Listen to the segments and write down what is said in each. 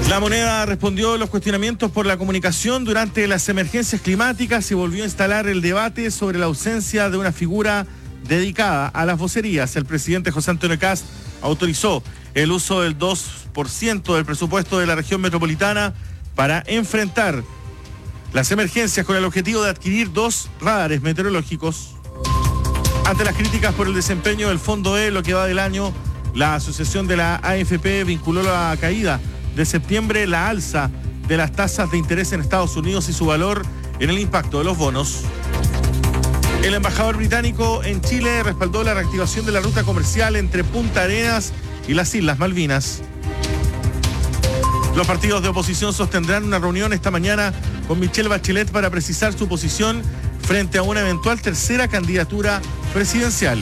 La Moneda respondió los cuestionamientos por la comunicación durante las emergencias climáticas y volvió a instalar el debate sobre la ausencia de una figura dedicada a las vocerías. El presidente José Antonio Kast autorizó el uso del 2% del presupuesto de la región metropolitana para enfrentar las emergencias con el objetivo de adquirir 2 radares meteorológicos. Ante las críticas por el desempeño del Fondo E, lo que va del año, la asociación de la AFP vinculó la caída de septiembre, la alza de las tasas de interés en Estados Unidos y su valor en el impacto de los bonos. El embajador británico en Chile respaldó la reactivación de la ruta comercial entre Punta Arenas y las Islas Malvinas. Los partidos de oposición sostendrán una reunión esta mañana con Michelle Bachelet para precisar su posición frente a una eventual tercera candidatura presidencial.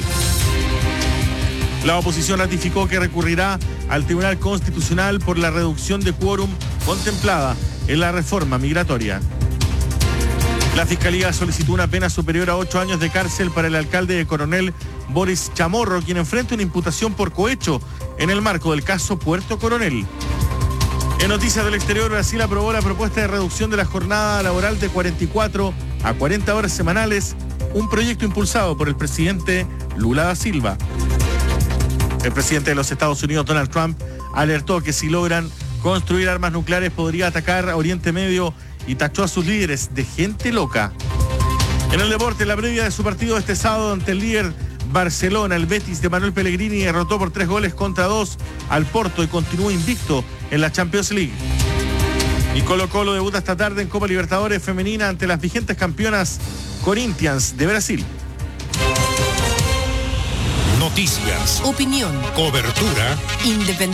La oposición ratificó que recurrirá al Tribunal Constitucional por la reducción de quórum contemplada en la reforma migratoria. La Fiscalía solicitó una pena superior a 8 años de cárcel para el alcalde de Coronel, Boris Chamorro, quien enfrenta una imputación por cohecho en el marco del caso Puerto Coronel. En noticias del exterior, Brasil aprobó la propuesta de reducción de la jornada laboral de 44 a 40 horas semanales, un proyecto impulsado por el presidente Lula da Silva. El presidente de los Estados Unidos, Donald Trump, alertó que si logran construir armas nucleares podría atacar a Oriente Medio y tachó a sus líderes de gente loca. En el deporte, la previa de su partido este sábado ante el líder Barcelona, el Betis de Manuel Pellegrini derrotó por 3-2 al Porto y continúa invicto en la Champions League. Y Colo-Colo debuta esta tarde en Copa Libertadores femenina ante las vigentes campeonas Corinthians de Brasil. Noticias, opinión, cobertura independencia.